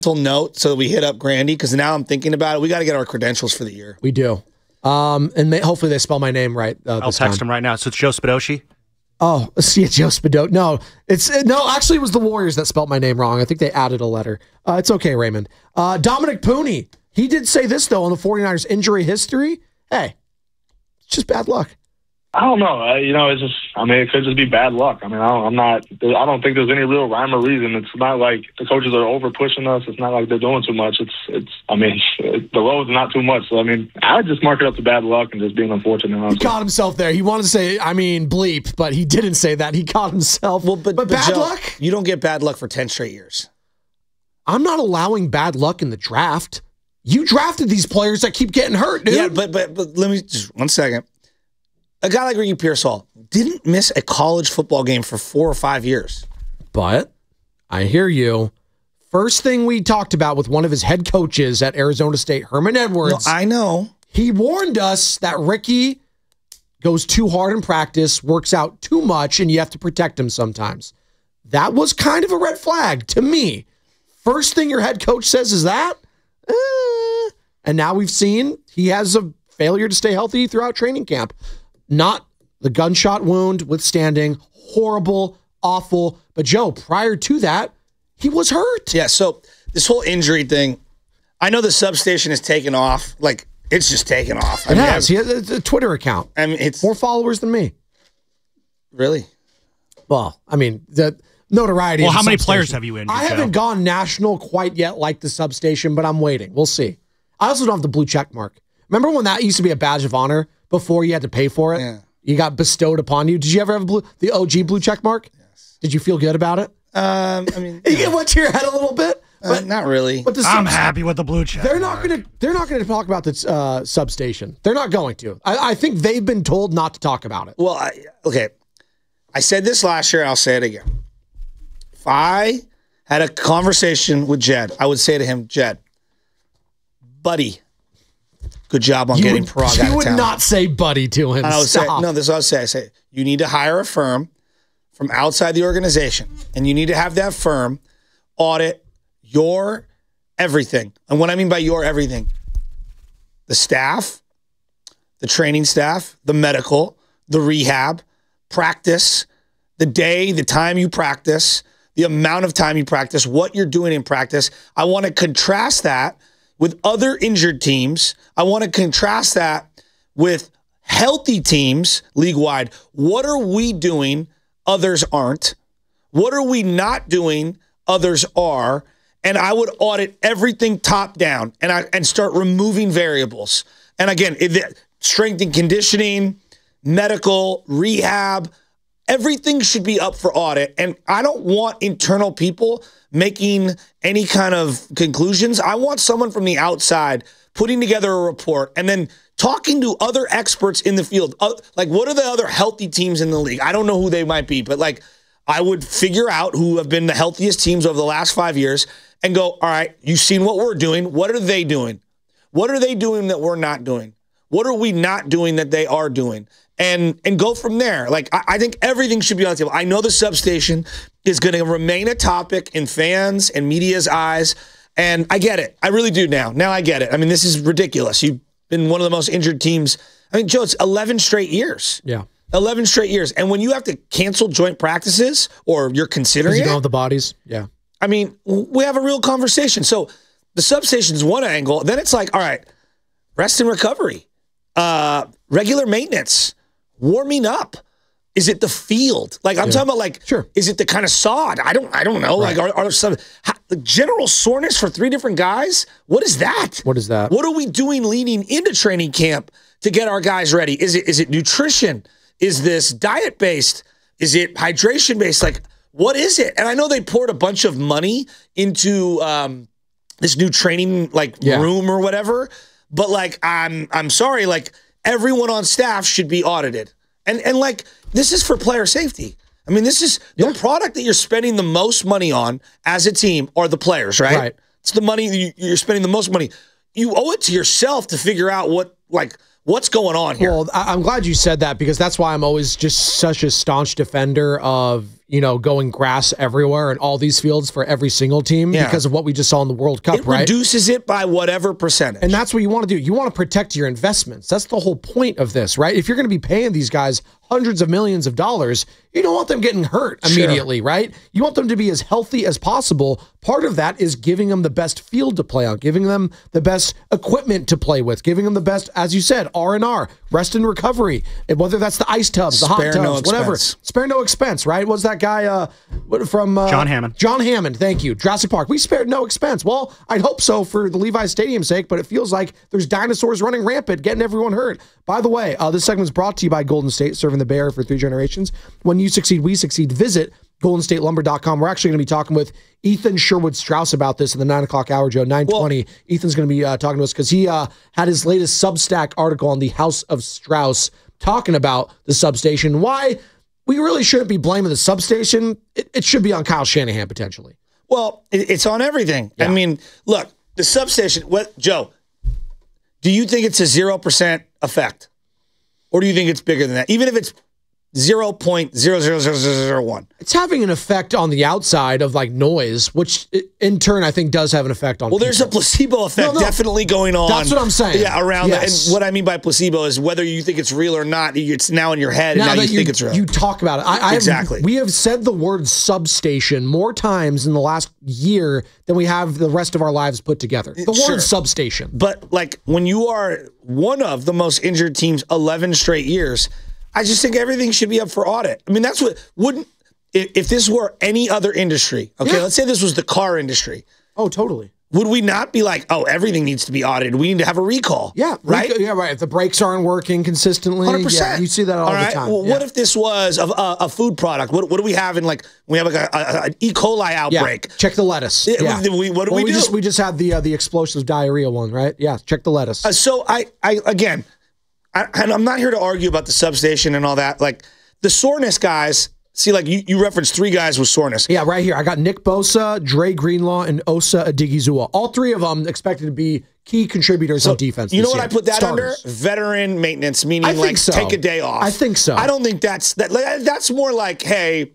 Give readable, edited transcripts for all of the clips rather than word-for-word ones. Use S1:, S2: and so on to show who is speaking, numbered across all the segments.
S1: note so that we hit up Grandy, because now I'm thinking about it. We got to get our credentials for the year.
S2: We do. And hopefully they spell my name right.
S3: I'll text him right now. So it's Joe Spadoshi?
S2: Oh, see, Joe Spadoshi. No, actually it was the Warriors that spelled my name wrong. I think they added a letter. It's okay, Raymond. Dominic Pooney. He did say this, though, on the 49ers injury history. Hey, it's just bad luck.
S4: I don't know. It's just. It could just be bad luck. I don't think there's any real rhyme or reason. It's not like the coaches are over pushing us. It's not like they're doing too much. The load's not too much. So I would just mark it up to bad luck and just being unfortunate.
S2: He caught himself there. He wanted to say, bleep, but he didn't say that. He caught himself.
S1: Well, but
S2: bad
S1: Joe,
S2: luck.
S1: You don't get bad luck for 10 straight years.
S2: I'm not allowing bad luck in the draft. You drafted these players that keep getting hurt, dude.
S1: Yeah, but let me just 1 second. A guy like Ricky Pearsall didn't miss a college football game for 4 or 5 years.
S2: But I hear you. First thing we talked about with one of his head coaches at Arizona State, Herman Edwards.
S1: No, I know.
S2: He warned us that Ricky goes too hard in practice, works out too much, and you have to protect him sometimes. That was kind of a red flag to me. First thing your head coach says is that. And now we've seen he has a failure to stay healthy throughout training camp. Not the gunshot wound withstanding, horrible, awful. But Joe, prior to that, he was hurt.
S1: Yeah, so this whole injury thing, I know the substation has taken off. Like, it's just taken off.
S2: It has. He has a Twitter account.
S1: It's
S2: more followers than me.
S1: Really?
S2: Well, the notoriety.
S3: Well, how many players have you injured?
S2: I haven't gone national quite yet like the substation, but I'm waiting. We'll see. I also don't have the blue check mark. Remember when that used to be a badge of honor before you had to pay for it?
S1: Yeah.
S2: You got bestowed upon you. Did you ever have the OG blue check mark?
S1: Yes.
S2: Did you feel good about it? It went to your head a little bit, but
S1: not really.
S2: But
S3: I'm happy with the blue check.
S2: They're not going to talk about the substation. They're not going to. I think they've been told not to talk about it.
S1: Well, okay. I said this last year, and I'll say it again. If I had a conversation with Jed, I would say to him, Jed, buddy, good job on getting Paraag out of town.
S2: You would not say buddy to him.
S1: And I would
S2: Stop.
S1: say, no, this is what I would say. I say, you need to hire a firm from outside the organization, and you need to have that firm audit your everything. And what I mean by your everything, the staff, the training staff, the medical, the rehab, practice, the day, the time you practice, the amount of time you practice, what you're doing in practice. I want to contrast that with other injured teams. I want to contrast that with healthy teams league-wide. What are we doing others aren't? What are we not doing others are? And I would audit everything top down and start removing variables. And again, strength and conditioning, medical, rehab, everything should be up for audit. And I don't want internal people making any kind of conclusions. I want someone from the outside putting together a report and then talking to other experts in the field. Like, what are the other healthy teams in the league? I don't know who they might be, but like, I would figure out who have been the healthiest teams over the last 5 years and go, all right, you've seen what we're doing. What are they doing? What are they doing that we're not doing? What are we not doing that they are doing? And go from there. Like, I think everything should be on the table. I know the substation is going to remain a topic in fans and media's eyes, and I get it. I really do now. Now I get it. I mean, this is ridiculous. You've been one of the most injured teams. I mean, Joe, it's 11 straight years.
S2: Yeah.
S1: 11 straight years. And when you have to cancel joint practices or you're considering
S2: you
S1: it.
S2: don't have the bodies. Yeah.
S1: I mean, we have a real conversation. So the substation is one angle. Then it's like, all right, rest and recovery, regular maintenance, warming up. Is it the field? Like, I'm talking about, like,
S2: sure. Is
S1: it the kind of sod? I don't know. Right. Like, are there some general soreness for 3 different guys? What is that?
S2: What is that?
S1: What are we doing leading into training camp to get our guys ready? Is it nutrition? Is this diet based? Is it hydration based? Like, what is it? And I know they poured a bunch of money into this new training room or whatever, but like, I'm sorry, like, everyone on staff should be audited. And like, this is for player safety. I mean, this is the product that you're spending the most money on as a team are the players, right? Right. It's the money you're spending the most money. You owe it to yourself to figure out what What's going on here?
S2: Well, I'm glad you said that because that's why I'm always just such a staunch defender of, going grass everywhere and all these fields for every single team because of what we just saw in the World Cup,
S1: it
S2: right?
S1: reduces it by whatever percentage.
S2: And that's what you want to do. You want to protect your investments. That's the whole point of this, right? If you're going to be paying these guys hundreds of millions of dollars, you don't want them getting hurt immediately, right? You want them to be as healthy as possible. Part of that is giving them the best field to play on, giving them the best equipment to play with, giving them the best, as you said, R&R, rest and recovery, and whether that's the ice tubs, the hot tubs, whatever. Spare no expense, right? What's that guy from
S3: John Hammond?
S2: John Hammond, thank you. Jurassic Park. We spared no expense. Well, I'd hope so for the Levi's Stadium's sake, but it feels like there's dinosaurs running rampant, getting everyone hurt. By the way, this segment is brought to you by Golden State, serving the Bay Area for 3 generations. When you succeed, we succeed. Visit GoldenStateLumber.com. We're actually going to be talking with Ethan Sherwood-Strauss about this in the 9 o'clock hour, Joe. 9:20. Ethan's going to be talking to us because he had his latest Substack article on the House of Strauss talking about the substation. Why we really shouldn't be blaming the substation. It should be on Kyle Shanahan, potentially.
S1: Well, it's on everything. Yeah. I mean, look, the substation, Joe, do you think it's a 0% effect? Or do you think it's bigger than that? Even if it's 0.00001.
S2: It's having an effect on the outside of like noise, which in turn I think does have an effect on people.
S1: There's a placebo effect definitely going on.
S2: That's what I'm saying.
S1: Yeah, around that. And what I mean by placebo is whether you think it's real or not, it's now in your head and now you think it's real.
S2: You talk about it.
S1: Exactly.
S2: We have said the word substation more times in the last year than we have the rest of our lives put together. The word substation.
S1: But like when you are one of the most injured teams 11 straight years, I just think everything should be up for audit. I mean, that's what if this were any other industry, okay, let's say this was the car industry.
S2: Oh, totally.
S1: Would we not be like, oh, everything needs to be audited? We need to have a recall.
S2: Yeah,
S1: right.
S2: Yeah, right. If the brakes aren't working consistently,
S1: 100%.
S2: Yeah, you see that all the time.
S1: Well, what if this was a food product? What do we have in like we have like an E. coli outbreak?
S2: Yeah. Check the lettuce.
S1: What do we do?
S2: We just had the explosive diarrhea one, right? Yeah, check the lettuce.
S1: So again. And I'm not here to argue about the substation and all that. Like the soreness guys, see, like you referenced 3 guys with soreness.
S2: Yeah, right here. I got Nick Bosa, Dre Greenlaw, and Osa Odighizuwa. All 3 of them expected to be key contributors on defense.
S1: You know what I put that under? Veteran maintenance, meaning like take a day off.
S2: I think so.
S1: I don't think that's more like, hey,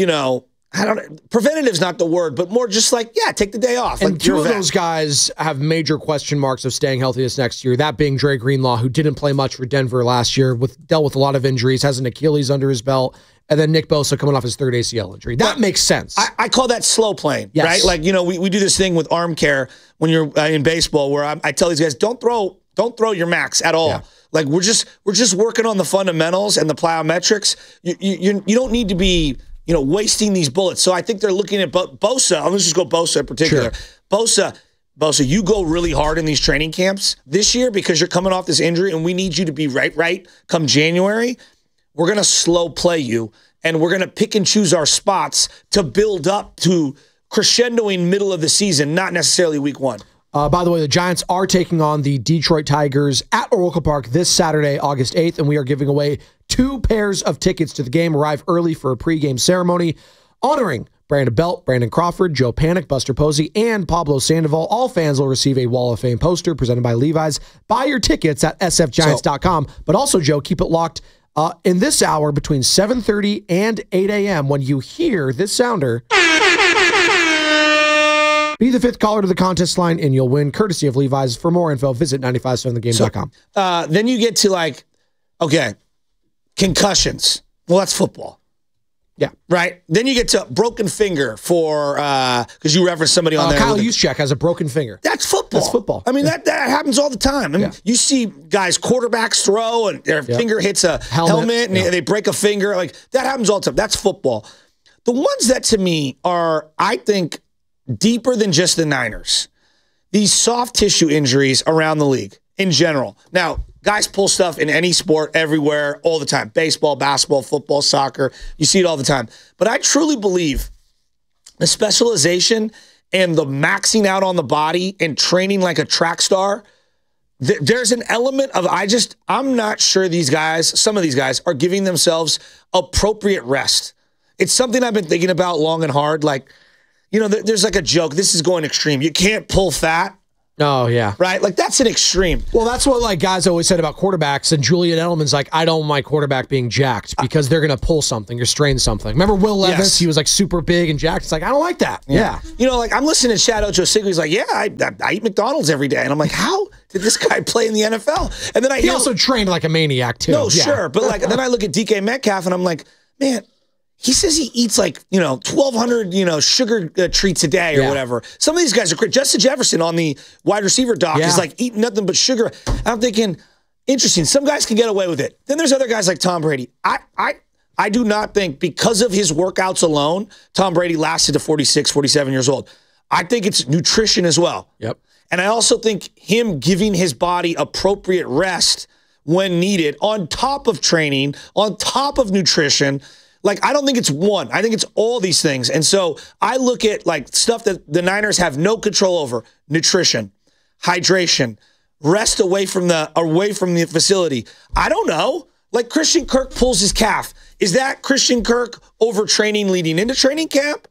S1: preventative's not the word, but more just like, take the day off.
S2: And
S1: like
S2: 2 of those guys have major question marks of staying healthy this next year. That being Dre Greenlaw, who didn't play much for Denver last year, dealt with a lot of injuries, has an Achilles under his belt, and then Nick Bosa coming off his 3rd ACL injury. That makes sense.
S1: I call that slow playing, right? Like, we do this thing with arm care when you're in baseball where I tell these guys, don't throw your max at all. Yeah. Like we're just working on the fundamentals and the plyometrics. You don't need to be wasting these bullets. So I think they're looking at Bosa. Let's just go Bosa in particular. Sure. Bosa, you go really hard in these training camps this year because you're coming off this injury and we need you to be right come January. We're going to slow play you and we're going to pick and choose our spots to build up to crescendoing middle of the season, not necessarily week 1.
S2: By the way, the Giants are taking on the Detroit Tigers at Oracle Park this Saturday, August 8th, and we are giving away 2 pairs of tickets to the game. Arrive early for a pregame ceremony honoring Brandon Belt, Brandon Crawford, Joe Panic, Buster Posey, and Pablo Sandoval. All fans will receive a Wall of Fame poster presented by Levi's. Buy your tickets at sfgiants.com. But also, Joe, keep it locked in this hour between 7:30 and 8 a.m. when you hear this sounder. Be the 5th caller to the contest line, and you'll win, courtesy of Levi's. For more info, visit 957thegame.com.
S1: Then you get to like, okay, concussions. Well, that's football.
S2: Yeah.
S1: Right? Then you get to broken finger for, because you referenced somebody on there.
S2: Kyle Juszczyk has a broken finger.
S1: That's football.
S2: That's football.
S1: I mean, that happens all the time. I mean, you see guys, quarterbacks throw, and their finger hits a helmet and they break a finger. Like, that happens all the time. That's football. The ones that, to me, are, I think, deeper than just the Niners. These soft tissue injuries around the league in general. Now, guys pull stuff in any sport, everywhere, all the time. Baseball, basketball, football, soccer. You see it all the time. But I truly believe the specialization and the maxing out on the body and training like a track star, there's an element of I'm not sure some of these guys are giving themselves appropriate rest. It's something I've been thinking about long and hard. Like, there's like a joke. This is going extreme. You can't pull fat
S2: Oh, yeah.
S1: right? Like, that's an extreme.
S2: Well, that's what like guys always said about quarterbacks, and Julian Edelman's like, I don't want my quarterback being jacked because they're going to pull something or strain something. Remember Will Levis?
S1: Yes.
S2: He was like super big and jacked. It's like, I don't like that. Yeah.
S1: You know, like, I'm listening to Chad Ochocinco. He's like, yeah, I eat McDonald's every day. And I'm like, how did this guy play in the NFL? And then I
S2: He also trained like a maniac, too.
S1: No,
S2: Yeah.
S1: sure. But like, then I look at DK Metcalf and I'm like, man, he says he eats like, 1,200, sugar treats a day or
S2: Yeah.
S1: whatever. Some of these guys are great. Justin Jefferson on the wide receiver doc
S2: Yeah.
S1: is like eating nothing but sugar. I'm thinking, interesting. Some guys can get away with it. Then there's other guys like Tom Brady. I do not think because of his workouts alone, Tom Brady lasted to 46, 47 years old. I think it's nutrition as well.
S2: Yep.
S1: And I also think him giving his body appropriate rest when needed, on top of training, on top of nutrition. Like, I don't think it's one. I think it's all these things. And so I look at like stuff that the Niners have no control over: nutrition, hydration, rest away from the facility. I don't know. Like, Christian Kirk pulls his calf. Is that Christian Kirk overtraining leading into training camp?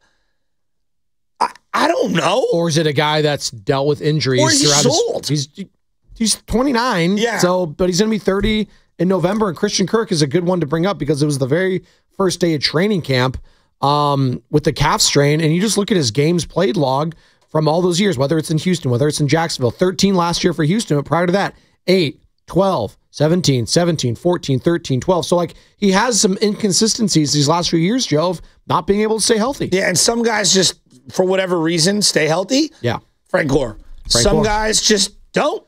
S1: I don't know.
S2: Or is it a guy that's dealt with injuries?
S1: Or he's
S2: throughout
S1: old.
S2: He's 29.
S1: Yeah.
S2: But he's going to be 30 in November. And Christian Kirk is a good one to bring up because it was the very first day of training camp with the calf strain. And you just look at his games played log from all those years, whether it's in Houston, whether it's in Jacksonville. 13 last year for Houston, but prior to that, 8, 12, 17, 17, 14, 13, 12. So, like, he has some inconsistencies these last few years, Joe, of not being able to stay healthy.
S1: Yeah, and some guys just, for whatever reason, stay healthy.
S2: Yeah.
S1: Frank Gore. Some guys just don't.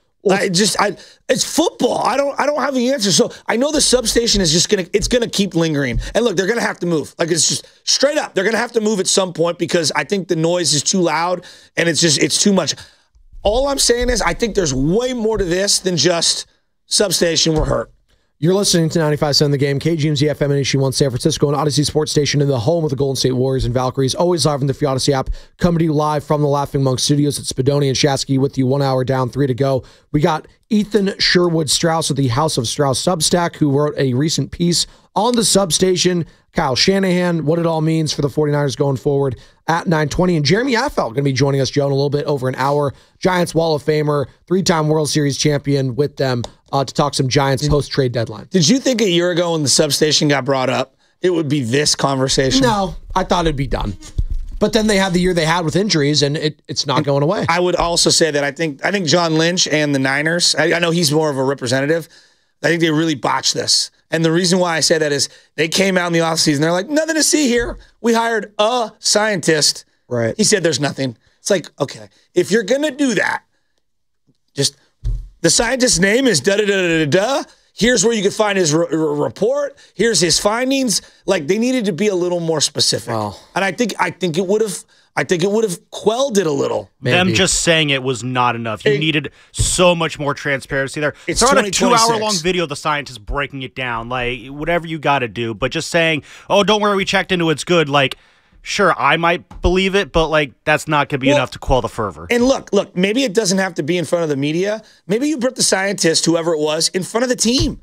S1: It's football. I don't have the answer. So I know the substation is just gonna keep lingering. And look, they're gonna have to move. Like, it's just straight up. They're gonna have to move at some point because I think the noise is too loud and it's too much. All I'm saying is I think there's way more to this than just substation, we're hurt.
S2: You're listening to 95.7 The Game, KGMZ FM and HD1 San Francisco, and Odyssey Sports Station in the home of the Golden State Warriors and Valkyries. Always live on the Odyssey app. Coming to you live from the Laughing Monk Studios. It's Spadoni and Shasky with you. 1 hour down, 3 to go. We got Ethan Sherwood Strauss of the House of Strauss Substack, who wrote a recent piece on the substation. Kyle Shanahan, what it all means for the 49ers going forward at 9:20. And Jeremy Affeldt going to be joining us, Joe, in a little bit over an hour. Giants Wall of Famer, 3-time World Series champion with them to talk some Giants post-trade deadline.
S1: Did you think a year ago when the substation got brought up, it would be this conversation?
S2: No, I thought it'd be done. But then they had the year they had with injuries, and it's not going away.
S1: I would also say that I think John Lynch and the Niners, I know he's more of a representative, I think they really botched this. And the reason why I say that is they came out in the offseason, they're like, nothing to see here. We hired a scientist.
S2: Right.
S1: He said there's nothing. It's like, okay, if you're going to do that, just the scientist's name is da-da-da-da-da. Here's where you can find his report. Here's his findings. Like, they needed to be a little more specific.
S2: Wow.
S1: And I think it would have quelled it a little.
S2: Maybe.
S3: Them just saying it was not enough. You needed so much more transparency there.
S1: It's
S3: Throw out a
S1: 2026.
S3: 2-hour-long video of the scientists breaking it down. Like, whatever you got to do. But just saying, oh, don't worry, we checked into it, it's good. Like, sure, I might believe it, but, like, that's not going to be enough to quell the fervor.
S1: And look, maybe it doesn't have to be in front of the media. Maybe you put the scientist, whoever it was, in front of the team.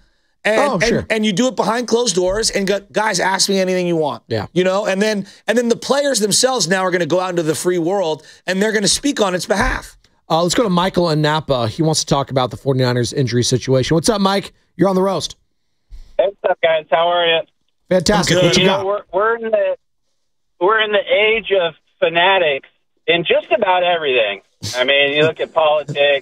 S1: And you do it behind closed doors and go, guys, ask me anything you want.
S2: Yeah.
S1: And then the players themselves now are going to go out into the free world and they're going to speak on its behalf.
S2: Let's go to Michael in Napa. He wants to talk about the 49ers injury situation. What's up, Mike? You're on the roast.
S5: Hey, what's up, guys? How are you?
S2: Fantastic. What you got?
S5: We're in the age of fanatics in just about everything. I mean, you look at politics.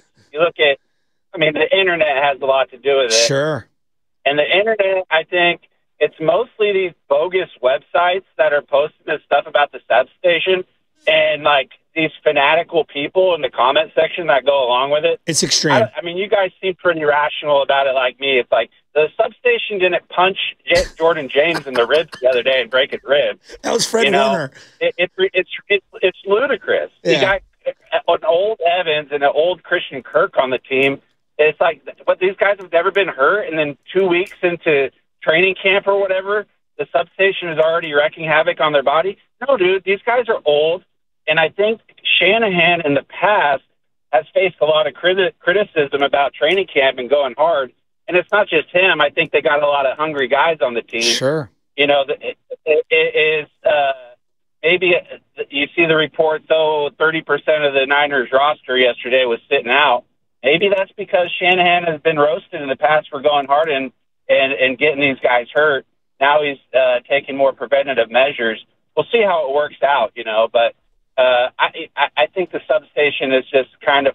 S5: The internet has a lot to do with it.
S1: Sure.
S5: And the internet, I think, it's mostly these bogus websites that are posting this stuff about the substation and, like, these fanatical people in the comment section that go along with it.
S1: It's extreme.
S5: You guys seem pretty rational about it like me. It's like the substation didn't punch Jordan James in the ribs the other day and break his rib.
S1: That was Fred Warner.
S5: It's ludicrous.
S1: Yeah.
S5: You got an old Evans and an old Christian Kirk on the team. It's like, but these guys have never been hurt, and then 2 weeks into training camp or whatever, the substation is already wreaking havoc on their body. No, dude, these guys are old, and I think Shanahan in the past has faced a lot of criticism about training camp and going hard, and it's not just him. I think they got a lot of hungry guys on the team.
S1: Sure.
S5: It is maybe you see the report, though 30% of the Niners roster yesterday was sitting out. Maybe that's because Shanahan has been roasted in the past for going hard and getting these guys hurt. Now he's taking more preventative measures. We'll see how it works out, but I think the substation is just kind of